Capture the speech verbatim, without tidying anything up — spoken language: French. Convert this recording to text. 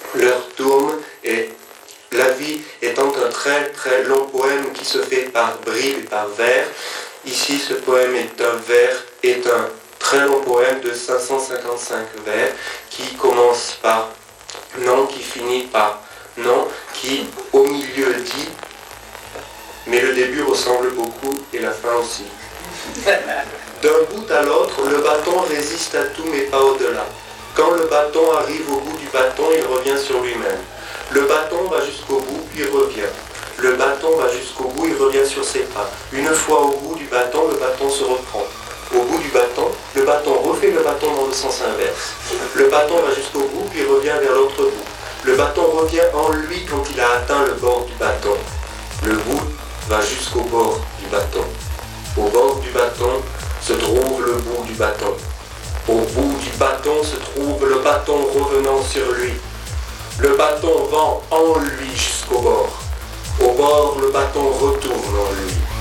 l'heure tourne et la vie étant un très très long poème qui se fait par bribes et par vers. Ici, ce poème est un vers, est un très long poème de cinq cent cinquante-cinq vers qui commence par non, qui finit par non, qui au milieu dit, mais le début ressemble beaucoup et la fin aussi. D'un bout à l'autre, le bâton résiste à tout mais pas au-delà. Quand le bâton arrive au bout du bâton, il revient sur lui-même. Le bâton va jusqu'au bout, puis revient. Le bâton va jusqu'au bout, il revient sur ses pas. Une fois au bout du bâton, le bâton se reprend. Au bout du bâton, le bâton refait le bâton dans le sens inverse. Le bâton va jusqu'au bout, puis revient vers l'autre bout. Le bâton revient en lui quand il a atteint le bord du bâton. Le bout va jusqu'au bord du bâton. Au bord du bâton se trouve le bout du bâton. Au bout du bâton se trouve le bâton revenant sur lui. Le bâton va en lui jusqu'au bord. Au bord, le bâton retourne en lui.